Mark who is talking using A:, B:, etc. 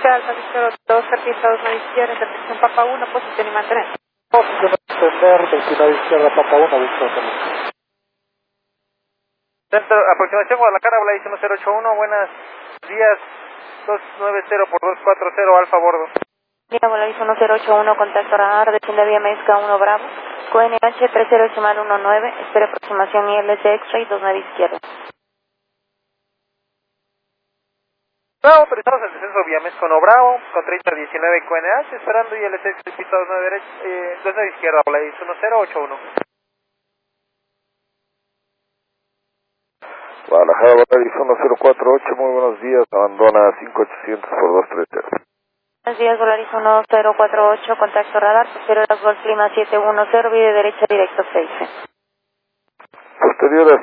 A: Oscar Alfa Victor 2, pista 2, nave izquierda, intersección Papa 1, posición y mantener.
B: Posición mantener, velocidad izquierda, Papa 1, Victor también.
C: Centro, aproximación Guadalajara, Blaze 1081, buenos días, 290 por 240, Alfa bordo.
A: Línea Volaris 1081, contacto radar, desciende vía Mezca 1 Bravo, QNH 3019, espera aproximación ILS X-Ray 29 izquierda.
C: Bravo, autorizamos el descenso vía Mezca 1 Bravo, con 3019 QNH, esperando ILS X-Ray, pista 29 derecha, 29 izquierda, Blaze 1081.
D: Guadalajara, Volaris 1048, muy buenos días, abandona 5800 por 230.
A: Buenos días, Volaris 1048, contacto radar, posterior a Golf Lima 710, vía derecha directo 6.
D: Posterior a